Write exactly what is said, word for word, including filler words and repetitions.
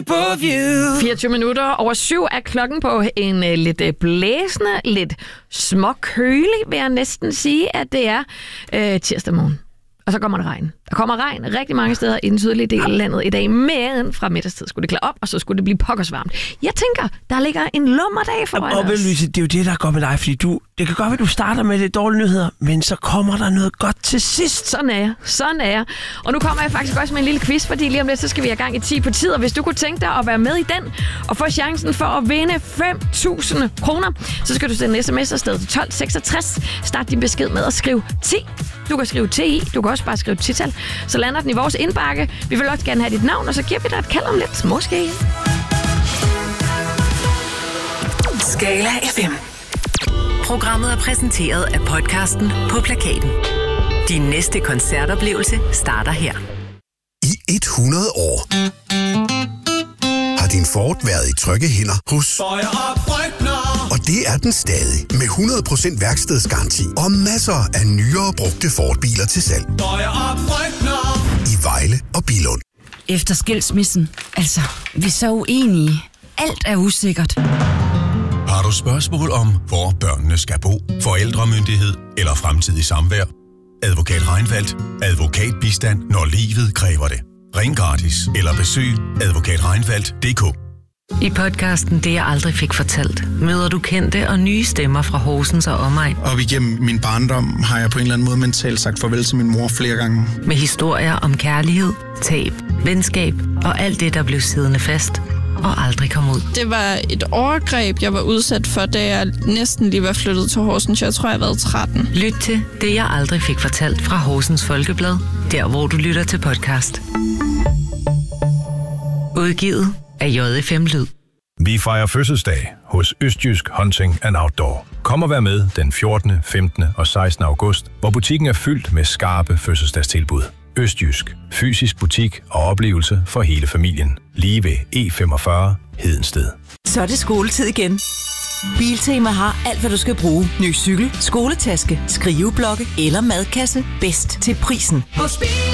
fireogtyve minutter over syv er klokken på en uh, lidt uh, blæsende, lidt småkølig, vil jeg næsten sige, at det er uh, tirsdag morgen. Og så kommer der regn. Der kommer regn rigtig mange steder i den sydlige del af landet i dag, men fra middagstid skulle det klare op, og så skulle det blive pokkersvarmt. Jeg tænker, der ligger en lummerdag foran og, og, os. Louise, det er jo det, der går med dig, fordi du, det kan godt være, at du starter med lidt dårlige nyheder, men så kommer der noget godt til sidst. Sådan er jeg. Sådan er jeg. Og nu kommer jeg faktisk også med en lille quiz, fordi lige om lidt, så skal vi have gang i ti på tid. Og hvis du kunne tænke dig at være med i den, og få chancen for at vinde fem tusind kroner, så skal du sende en sms afsted til tolv seksogtres. Start din besked med at skrive ti. Du kan skrive T I, du kan også bare skrive tital. Så lander den i vores indbakke. Vi vil også gerne have dit navn, og så giver vi dig et kald om lidt. Måske. Skala F M. Programmet er præsenteret af podcasten På Plakaten. Din næste koncertoplevelse starter her. I hundrede år har din Ford været i trygge hænder hos og det er den stadig, med hundrede procent værkstedsgaranti og masser af nyere brugte Ford-biler til salg. I Vejle og Billund. Efter skilsmissen, altså, vi er så uenige. Alt er usikkert. Har du spørgsmål om, hvor børnene skal bo, forældremyndighed eller fremtidig samvær? Advokat Reinfeldt. Advokatbistand, når livet kræver det. Ring gratis eller besøg advokat reinfeldt punktum d k. I podcasten Det jeg aldrig fik fortalt, møder du kendte og nye stemmer fra Horsens og omegn. Op igennem min barndom har jeg på en eller anden måde mentalt sagt farvel til min mor flere gange. Med historier om kærlighed, tab, venskab og alt det, der blev siddende fast og aldrig kom ud. Det var et overgreb, jeg var udsat for, da jeg næsten lige var flyttet til Horsens. Jeg tror, jeg har været tretten. Lyt til Det jeg aldrig fik fortalt fra Horsens Folkeblad, der hvor du lytter til podcast. Udgivet af J F M Lyd. Vi fejrer fødselsdag hos Østjysk Hunting and Outdoor. Kom og vær med den fjortende, femtende og sekstende august, hvor butikken er fyldt med skarpe fødselsdagstilbud. Østjysk. Fysisk butik og oplevelse for hele familien. Lige ved E femogfyrre Hedensted. Så er det skoletid igen. Biltema har alt, hvad du skal bruge. Ny cykel, skoletaske, skriveblokke eller madkasse. Bedst til prisen.